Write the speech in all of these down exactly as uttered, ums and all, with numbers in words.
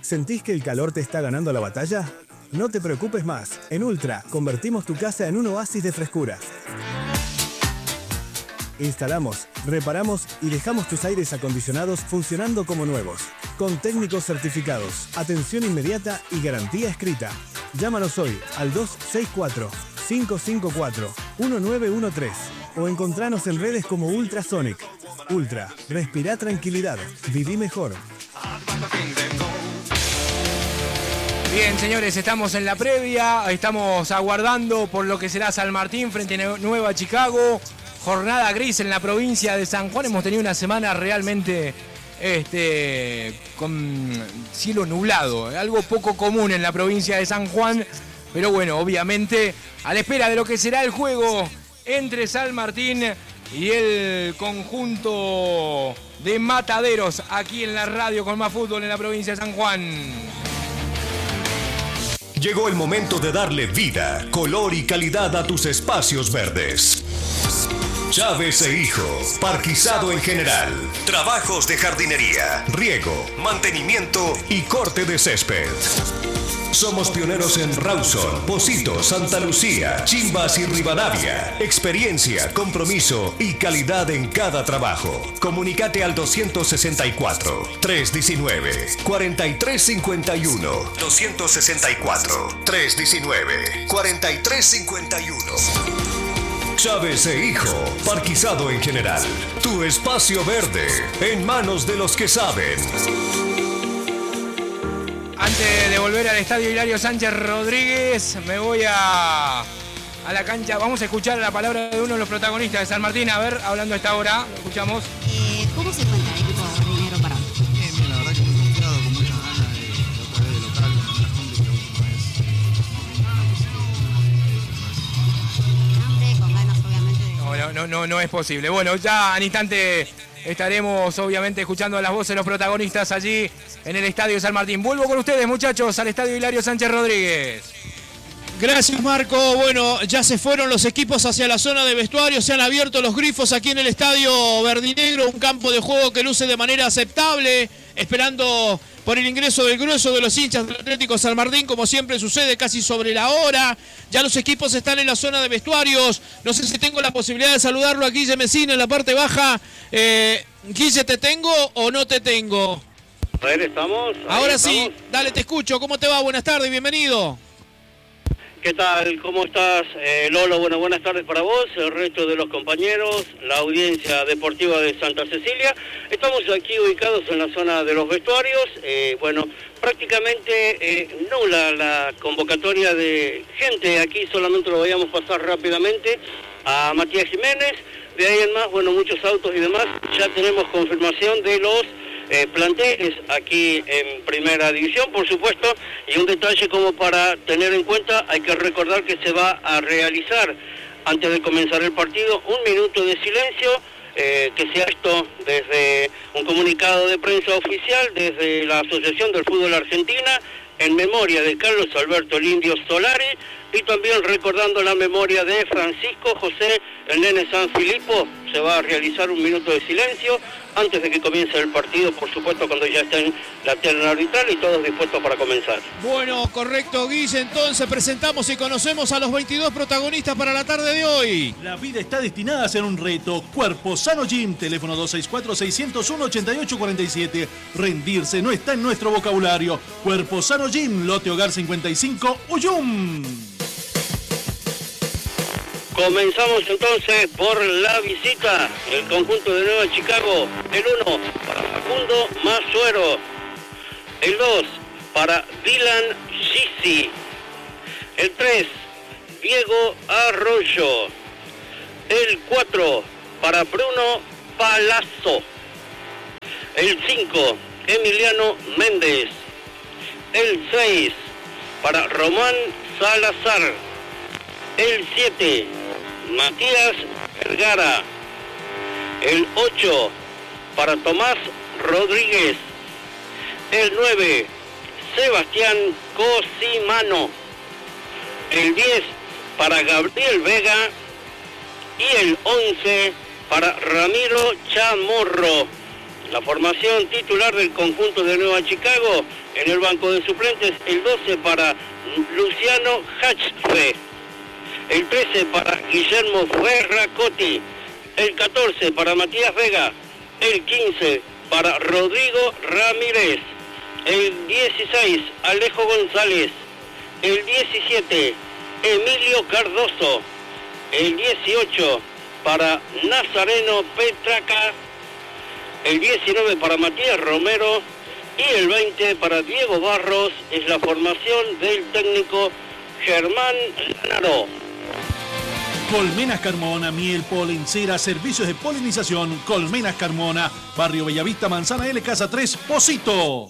¿Sentís que el calor te está ganando la batalla? No te preocupes más. En Ultra, convertimos tu casa en un oasis de frescura. Instalamos, reparamos y dejamos tus aires acondicionados funcionando como nuevos. Con técnicos certificados, atención inmediata y garantía escrita. Llámanos hoy al dos seis cuatro, cinco cinco cuatro, uno nueve uno tres o encontranos en redes como Ultrasonic. Ultra, respira tranquilidad, viví mejor. Bien, señores, estamos en la previa, estamos aguardando por lo que será San Martín frente a Nueva Chicago. Jornada gris en la provincia de San Juan. Hemos tenido una semana realmente este, con cielo nublado, algo poco común en la provincia de San Juan. Pero bueno, obviamente, a la espera de lo que será el juego entre San Martín y el conjunto de Mataderos aquí en la radio con más fútbol en la provincia de San Juan. Llegó el momento de darle vida, color y calidad a tus espacios verdes. Chávez e Hijo, parquizado en general, trabajos de jardinería, riego, mantenimiento y corte de césped. Somos pioneros en Rawson, Pocito, Santa Lucía, Chimbas y Rivadavia. Experiencia, compromiso y calidad en cada trabajo. Comunicate al doscientos sesenta y cuatro, trescientos diecinueve, cuarenta y tres cincuenta y uno. doscientos sesenta y cuatro, trescientos diecinueve, cuarenta y tres cincuenta y uno. Chávez e Hijo, parquizado en general. Tu espacio verde, en manos de los que saben. Antes de volver al estadio Hilario Sánchez Rodríguez, me voy a, a la cancha. Vamos a escuchar la palabra de uno de los protagonistas de San Martín. A ver, hablando a esta hora, lo escuchamos. Eh, ¿Cómo se encuentra el equipo verdinegro para hoy? Bien, bien, la verdad que muy confiado, con muchas ganas de, de otra vez de local, con la gente que la última vez. Hambre, con ganas obviamente de... No, no, no, no es posible. Bueno, ya al instante estaremos obviamente escuchando las voces de los protagonistas allí en el estadio San Martín. Vuelvo con ustedes, muchachos, al estadio Hilario Sánchez Rodríguez. Gracias, Marco. Bueno, ya se fueron los equipos hacia la zona de vestuario, se han abierto los grifos aquí en el estadio verdinegro, un campo de juego que luce de manera aceptable, esperando por el ingreso del grueso de los hinchas del Atlético San Martín, como siempre sucede, casi sobre la hora. Ya los equipos están en la zona de vestuarios. No sé si tengo la posibilidad de saludarlo a Guille Mesina en la parte baja. Eh, Guille, ¿te tengo o no te tengo? A ver, estamos. Ahora estamos. sí, dale, te escucho. ¿Cómo te va? Buenas tardes, bienvenido. ¿Qué tal? ¿Cómo estás, eh, Lolo? Bueno, buenas tardes para vos, el resto de los compañeros, la audiencia deportiva de Santa Cecilia. Estamos aquí ubicados en la zona de los vestuarios. Eh, bueno, prácticamente eh, nula la convocatoria de gente. Aquí solamente lo vayamos a pasar rápidamente a Matías Jiménez. De ahí en más, bueno, muchos autos y demás. Ya tenemos confirmación de los Eh, planteles aquí en Primera División, por supuesto, y un detalle como para tener en cuenta, hay que recordar que se va a realizar antes de comenzar el partido un minuto de silencio, eh, que sea esto desde un comunicado de prensa oficial, desde la Asociación del Fútbol Argentina, en memoria de Carlos Alberto el Indio Solari, y también recordando la memoria de Francisco José el Nene San Filipo. Se va a realizar un minuto de silencio antes de que comience el partido, por supuesto, cuando ya estén la terna arbitral y todos dispuestos para comenzar. Bueno, correcto, Guille. Entonces presentamos y conocemos a los veintidós protagonistas para la tarde de hoy. La vida está destinada a ser un reto. Cuerpo Sano Gym, teléfono dos seis cuatro, seis cero uno, ocho ocho cuatro siete. Rendirse no está en nuestro vocabulario. Cuerpo Sano Gym, Lote Hogar cincuenta y cinco, Uyum. Comenzamos entonces por la visita, el conjunto de Nueva Chicago. El uno para Facundo Masuero. El dos para Dylan Gisi. El tres, Diego Arroyo. El cuatro para Bruno Palazzo. El cinco, Emiliano Méndez. El seis para Román Salazar. El siete, Matías Vergara. El ocho para Tomás Rodríguez. El nueve, Sebastián Cosimano. El diez para Gabriel Vega. Y el once para Ramiro Chamorro. La formación titular del conjunto de Nueva Chicago, en el banco de suplentes, el doce para Luciano Hachfe, el trece para Guillermo Ferracotti, el catorce para Matías Vega, el quince para Rodrigo Ramírez, el dieciséis Alejo González, el diecisiete Emilio Cardoso, el dieciocho para Nazareno Petraca, el diecinueve para Matías Romero y el veinte para Diego Barros. Es la formación del técnico Germán Lanaro. Colmenas Carmona, miel, polen, cera, servicios de polinización. Colmenas Carmona, Barrio Bellavista, Manzana L, Casa tres, Pocito.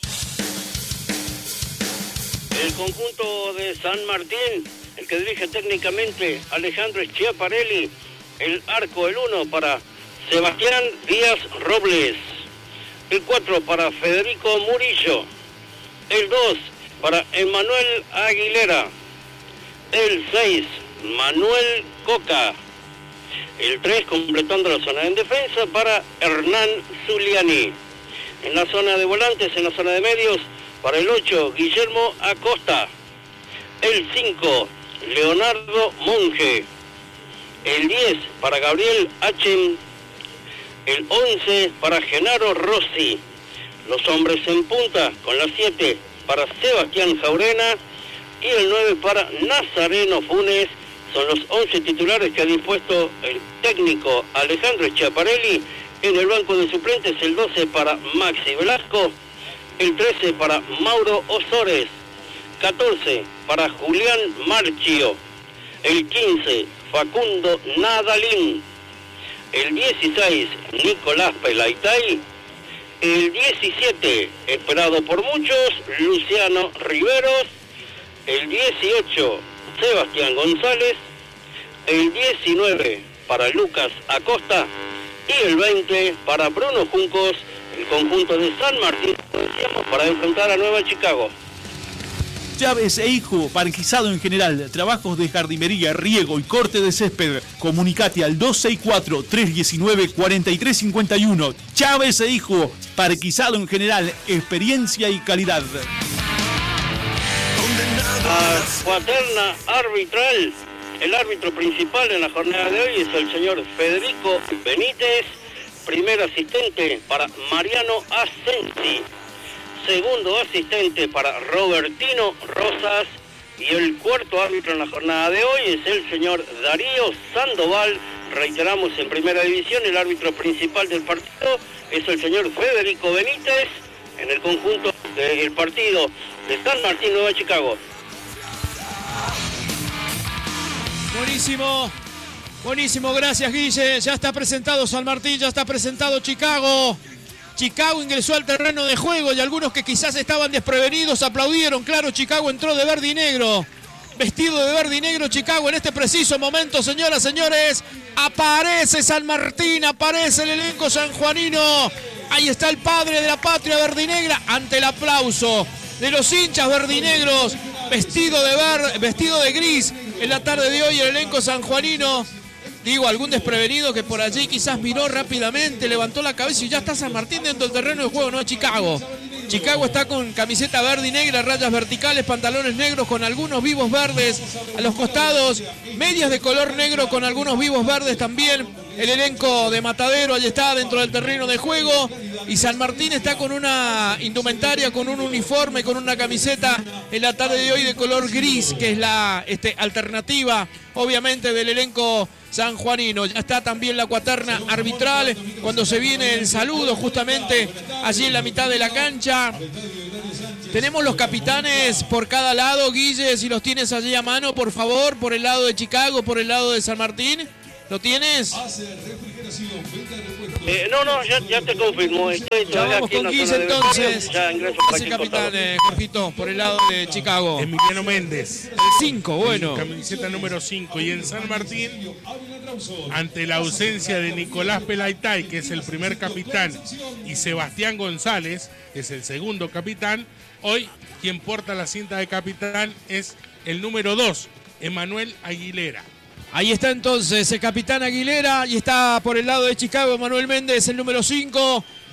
El conjunto de San Martín, el que dirige técnicamente Alejandro Schiaparelli, el arco, el uno para Sebastián Díaz Robles, el cuatro para Federico Murillo, el dos para Emanuel Aguilera, el seis Manuel Coca, el tres completando la zona en defensa para Hernán Zuliani. En la zona de volantes, en la zona de medios, para el ocho Guillermo Acosta, el cinco Leonardo Monge, el diez para Gabriel Achen, el once para Genaro Rossi, los hombres en punta con la siete para Sebastián Jaurena y el nueve para Nazareno Funes. Son los once titulares que ha dispuesto el técnico Alejandro Schiaparelli. En el banco de suplentes, el doce para Maxi Velasco, el trece para Mauro Osores, catorce para Julián Marchio, el quince Facundo Nadalín, el dieciséis Nicolás Pelaitay, el diecisiete, esperado por muchos, Luciano Riveros, el dieciocho Sebastián González, el diecinueve para Lucas Acosta y el veinte para Bruno Juncos, el conjunto de San Martín, decíamos, para enfrentar a Nueva Chicago. Llaves e Hijo, parquizado en general, trabajos de jardinería, riego y corte de césped. Comunicate al dos seis cuatro, tres uno nueve, cuatro tres cinco uno. Llaves e Hijo, parquizado en general, experiencia y calidad. A cuaterna arbitral, el árbitro principal en la jornada de hoy es el señor Federico Benítez, primer asistente para Mariano Asensi, segundo asistente para Robertino Rosas y el cuarto árbitro en la jornada de hoy es el señor Darío Sandoval. Reiteramos, en primera división el árbitro principal del partido es el señor Federico Benítez en el conjunto del partido de San Martín, Nueva Chicago. Buenísimo, buenísimo, gracias Guille. Ya está presentado San Martín, ya está presentado Chicago. Chicago ingresó al terreno de juego y algunos que quizás estaban desprevenidos aplaudieron. Claro, Chicago entró de verde y negro. Vestido de verde y negro Chicago en este preciso momento, señoras, señores. Aparece San Martín, aparece el elenco sanjuanino. Ahí está el padre de la patria verde y negra ante el aplauso de los hinchas verdinegros. Vestido de ver, vestido de gris en la tarde de hoy el elenco sanjuanino. Digo, algún desprevenido que por allí quizás miró rápidamente, levantó la cabeza y ya está San Martín dentro del terreno de juego, no Chicago. Chicago está con camiseta verde y negra, rayas verticales, pantalones negros con algunos vivos verdes a los costados, medias de color negro con algunos vivos verdes también. El elenco de Matadero allí está dentro del terreno de juego y San Martín está con una indumentaria, con un uniforme, con una camiseta en la tarde de hoy de color gris, que es la este, alternativa obviamente del elenco sanjuanino. Ya está también la cuaterna arbitral cuando se viene el saludo justamente allí en la mitad de la cancha. Tenemos los capitanes por cada lado. Guille, si los tienes allí a mano, por favor, por el lado de Chicago, por el lado de San Martín. ¿Lo tienes? Eh, no, no, ya, ya te confirmo. Estoy ya vamos aquí con en Guille entonces. Ya ingreso ¿Qué para hace aquí capitán, eh, Jorgito, por el lado de Chicago? Emiliano Méndez. El cinco, bueno. Camiseta número cinco. Y en San Martín, ante la ausencia de Nicolás Pelaitay, que es el primer capitán, y Sebastián González, que es el segundo capitán, hoy quien porta la cinta de capitán es el número dos, Emanuel Aguilera. Ahí está entonces el capitán Aguilera y está por el lado de Chicago Manuel Méndez, el número cinco.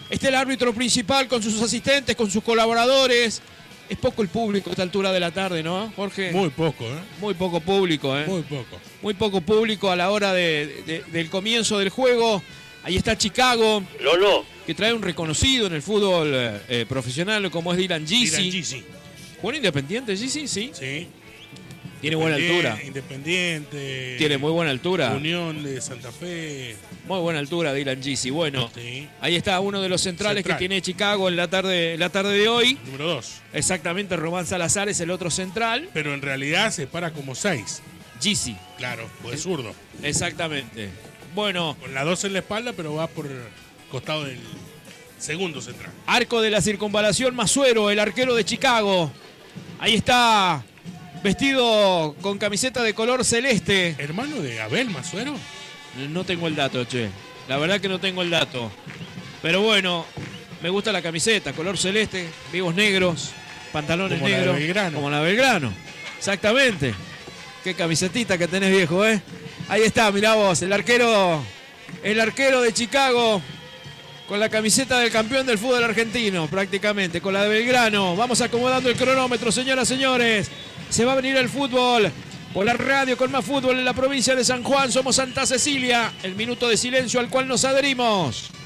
Está el árbitro principal con sus asistentes, con sus colaboradores. Es poco el público a esta altura de la tarde, ¿no, Jorge? Muy poco, ¿eh? Muy poco público, ¿eh? Muy poco. Muy poco público a la hora de, de, del comienzo del juego. Ahí está Chicago. Lolo. Que trae un reconocido en el fútbol eh, profesional como es Dylan Gisi. Dylan Gisi. ¿Juega Independiente Gisi? Sí. Sí. Tiene buena altura. Independiente. Tiene muy buena altura. Unión de Santa Fe. Muy buena altura Dylan Gisi. Bueno, sí. Ahí está uno de los centrales Central. que tiene Chicago en la tarde, la tarde de hoy. Número dos. Exactamente, Román Salazar es el otro central. Pero en realidad se para como seis. Gisi. Claro, pues es zurdo. Exactamente. Bueno. Con la dos en la espalda, pero va por costado del segundo central. Arco de la circunvalación, Masuero, el arquero de Chicago. Ahí está, vestido con camiseta de color celeste. ¿Hermano de Abel Masuero? No tengo el dato, che. La verdad que no tengo el dato. Pero bueno, me gusta la camiseta, color celeste, vivos negros, pantalones Como la de negros. Belgrano. Como la Belgrano. Exactamente. Qué camisetita que tenés, viejo, ¿eh? Ahí está, mirá vos, el arquero, el arquero de Chicago. Con la camiseta del campeón del fútbol argentino, prácticamente, con la de Belgrano. Vamos acomodando el cronómetro, señoras, señores. Se va a venir el fútbol. Por la radio con más fútbol en la provincia de San Juan. Somos Santa Cecilia. El minuto de silencio al cual nos adherimos.